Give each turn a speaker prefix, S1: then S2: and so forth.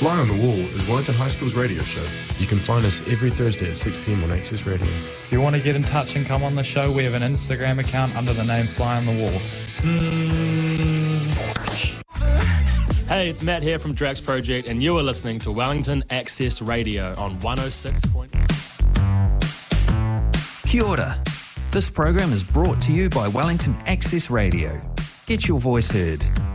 S1: Fly on the Wall is Wellington High School's radio show. You can find us every Thursday at 6 p.m. on Access Radio.
S2: If you want to get in touch and come on the show, we have an Instagram account under the name Fly on the Wall.
S3: Hey, it's Matt here from Drax Project, and you are listening to Wellington Access Radio on 106.
S4: Kia ora. This program is brought to you by Wellington Access Radio. Get your voice heard.